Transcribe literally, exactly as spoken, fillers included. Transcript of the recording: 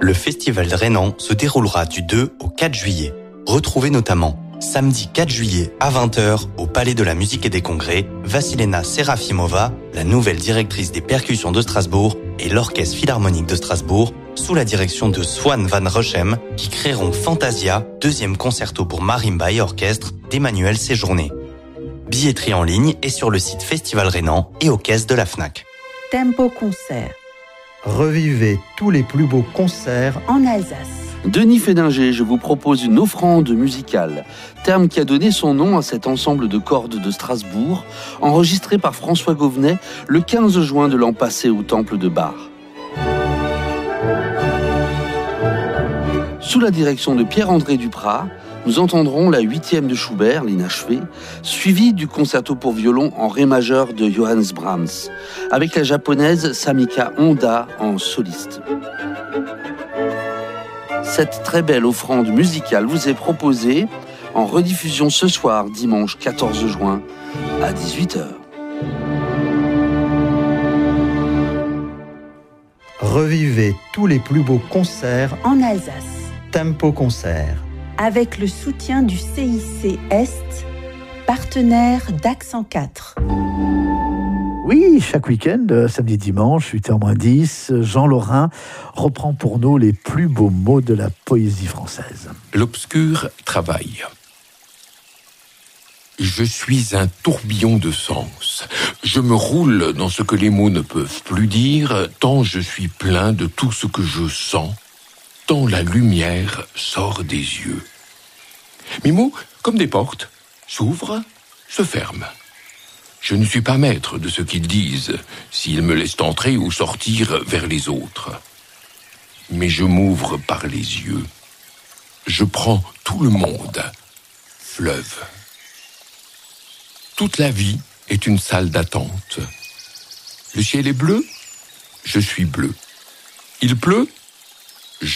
Le festival rhénan se déroulera du deux au quatre juillet. Retrouvez notamment samedi quatre juillet à vingt heures au Palais de la Musique et des Congrès, Vassilena Serafimova, la nouvelle directrice des percussions de Strasbourg, et l'Orchestre Philharmonique de Strasbourg, sous la direction de Swan van Rochem, qui créeront Fantasia, deuxième concerto pour marimba et orchestre d'Emmanuel Séjourné. Billetterie en ligne et sur le site Festival Rhénan et aux caisses de la Fnac. Tempo Concert. Revivez tous les plus beaux concerts en Alsace. Denis Fédinger, je vous propose une offrande musicale, terme qui a donné son nom à cet ensemble de cordes de Strasbourg, enregistré par François Gauvenet le quinze juin de l'an passé au Temple de Bar. Sous la direction de Pierre-André Duprat, nous entendrons la huitième de Schubert, l'inachevé, suivie du concerto pour violon en ré majeur de Johannes Brahms, avec la japonaise Samika Honda en soliste. Cette très belle offrande musicale vous est proposée en rediffusion ce soir, dimanche quatorze juin, à dix-huit heures. Revivez tous les plus beaux concerts en Alsace. Tempo Concert. Avec le soutien du C I C Est, partenaire d'Accent quatre. Oui, chaque week-end, samedi, dimanche, huit heures moins dix, Jean Lorrain reprend pour nous les plus beaux mots de la poésie française. L'obscur travail. Je suis un tourbillon de sens. Je me roule dans ce que les mots ne peuvent plus dire, tant je suis plein de tout ce que je sens, tant la lumière sort des yeux. Mes mots, comme des portes, s'ouvrent, se ferment. Je ne suis pas maître de ce qu'ils disent, s'ils me laissent entrer ou sortir vers les autres. Mais je m'ouvre par les yeux. Je prends tout le monde. Fleuve. Toute la vie est une salle d'attente. Le ciel est bleu, je suis bleu. Il pleut,